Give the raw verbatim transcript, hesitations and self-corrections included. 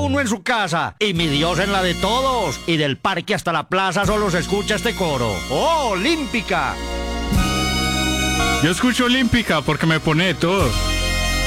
uno en su casa y mi Dios en la de todos. Y del parque hasta la plaza solo se escucha este coro. ¡Oh, Olímpica! Yo escucho Olímpica porque me pone de todo.